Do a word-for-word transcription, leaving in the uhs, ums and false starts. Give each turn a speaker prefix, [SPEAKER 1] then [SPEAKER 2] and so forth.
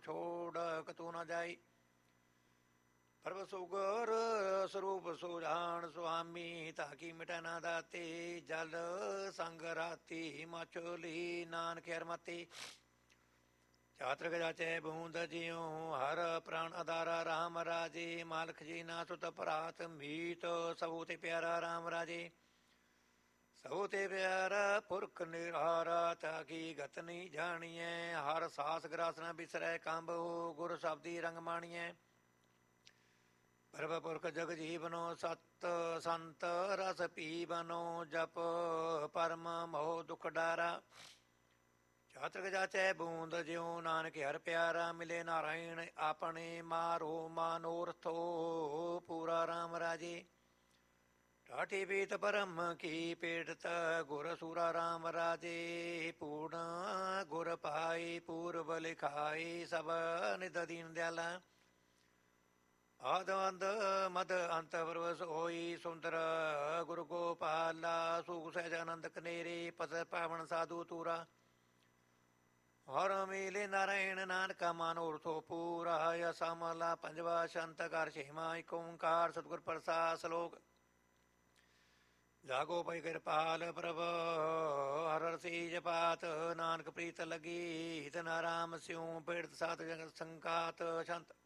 [SPEAKER 1] ਛੋੜ ਕਤੂ ਨਾ ਜਾਈ। ਪ੍ਰਭ ਸੁਗਰ ਸਰੂਪ ਸੁਜਾਨ ਸੁਆਮੀ ਤਾਕੀ ਮਿਟੈ ਨਾ ਦਾਤੀ। ਜਲ ਸੰਗ ਰਾਤੀ ਮਛਲੀ ਨਾਨਕ ਹਰਮਤੀ। ਚਾਤ੍ਰਿਕ ਜਾਚੈ ਬੂੰਦ ਜਿਉ ਹਰ ਪ੍ਰਾਣ ਅਦਾਰਾ ਰਾਮ ਰਾਜੇ। ਮਾਲਕ ਜੀ ਨਾ ਸੁਤ ਭਰਾਤ ਮੀਤ ਸਭੂ ਤੇ ਪਿਆਰਾ ਰਾਮ ਰਾਜੇ। ਸਭੂ ਤੇ ਪਿਆਰਾ ਪੁਰਖ ਨਿਰਾਰਾ ਤਾਕੀ ਗਤ ਨਹੀਂ ਜਾਣੀਐ। ਹਰ ਸਾਸ ਗ੍ਰਾਸ ਨਾ ਬਿਸਰੈ ਕੰਬ ਹੋ ਗੁਰ ਸ਼ਬਦੀ ਰੰਗ ਮਾਣੀਐ। ਪ੍ਰਭ ਪੁਰਖ ਜਗ ਜੀਵਨੋ ਸਤ ਸੰਤ ਰਸ ਪੀਵਨੋ। ਜਪ ਪਰਮ ਮੋਹ ਦੁਖ ਡਾਰਾ। ਚਾਤ੍ਰਿਕ ਜਾਚੈ ਬੂੰਦ ਜਿਉ ਨਾਨਕ ਹਰ ਪਿਆਰਾ। ਮਿਲੇ ਨਾਰਾਇਣ ਆਪਣੇ ਮਾਰੋ ਮਾਨੋਰਥੋ ਪੂਰਾ ਰਾਮ ਰਾਜੇ। ਟਾਟੀ ਪੀਤ ਪਰਮ ਕੀ ਪੀੜਤ ਗੁਰ ਸੂਰਾ ਰਾਮ ਰਾਜੇ। ਪੂਰਨ ਗੁਰ ਪਾਈ ਪੂਰਬ ਲਿਖਾਈ ਸਭ ਨਿਧ ਦੀਨ ਦਿਆਲਾ। ਆਦ ਅੰਦ ਮਦ ਅੰਤ ਪ੍ਰਭ ਹੋਈ ਸੁੰਦਰ ਗੁਰ ਗੋਪਾਲਾ। ਸੁਖ ਸਹਿਜ ਆਨੰਦ ਕਨੇਰੇ ਪਸ ਪਾਵਨ ਸਾਧੂ ਤੂਰਾ। ਹਰ ਮਿਲੇ ਨਾਰਾਇਣ ਨਾਨਕਾ ਮਨੋਰਥੋ ਪੂਰਾ। ਅਸਾ ਮਹਲਾ ਪੰਜਵਾ ਸ਼ੰਤ ਘਰ ਛੇਵਾਂ ਏਕ ਓੰਕਾਰ ਸਤਿਗੁਰ ਪ੍ਰਸਾਦਿ। ਸਲੋਕ ਜਾਗੋ ਪਈ ਕਿਰਪਾਲ ਪ੍ਰਭ ਹਰ ਹਰ ਸੀਜ ਪਾਤ। ਨਾਨਕ ਪ੍ਰੀਤ ਲੱਗੀ ਹਿਤ ਨਾਰਾਮ ਸਿਉ ਪੀੜਤ ਸਾਧ ਜਗਤ ਸੰਕਾਤ। ਸ਼ੰਤ